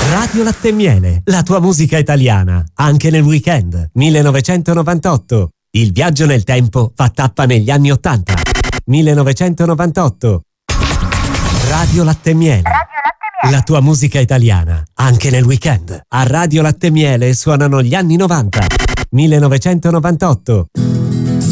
Radio Latte e Miele, la tua musica italiana, anche nel weekend. 1998. Il viaggio nel tempo fa tappa negli anni 80. 1998. Radio Latte e Miele. La tua musica italiana, anche nel weekend. A Radio Latte e Miele suonano gli anni 90. 1998.